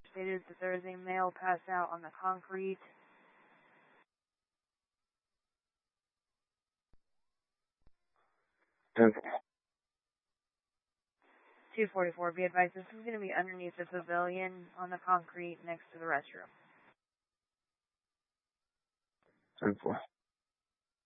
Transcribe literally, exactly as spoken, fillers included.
Stated that there is a male passed out on the concrete. ten two forty-four, be advised this is going to be underneath the pavilion on the concrete next to the restroom. four.